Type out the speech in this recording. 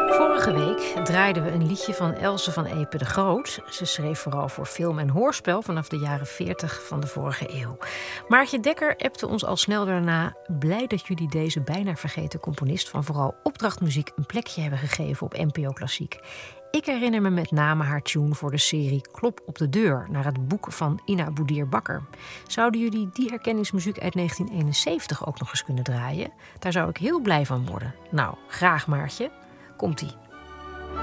Vorige week draaiden we een liedje van Else van Epe de Groot. Ze schreef vooral voor film en hoorspel vanaf de jaren 40 van de vorige eeuw. Maartje Dekker appte ons al snel daarna: blij dat jullie deze bijna vergeten componist van vooral opdrachtmuziek een plekje hebben gegeven op NPO Klassiek. Ik herinner me met name haar tune voor de serie Klop op de deur, naar het boek van Ina Boedier-Bakker. Zouden jullie die herkenningsmuziek uit 1971 ook nog eens kunnen draaien? Daar zou ik heel blij van worden. Nou, graag Maartje. Komt-ie.